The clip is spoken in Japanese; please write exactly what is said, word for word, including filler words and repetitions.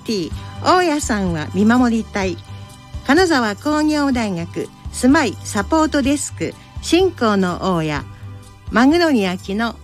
ティ大家さんは見守り隊、金沢工業大学住まいサポートデスク新興の大家、マグノリアキの